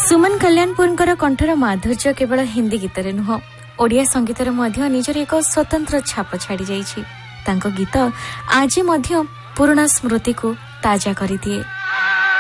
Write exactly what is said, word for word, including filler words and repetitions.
सुमन कल्याणपुर कंठर माधुर्य केवल हिंदी गीत नुह ओडिया संगीतर मध्य निजर एक स्वतंत्र छाप छाड़ी जाइछि। तांको गीत आज मध्य पुराना स्मृति को ताजा करि दिए।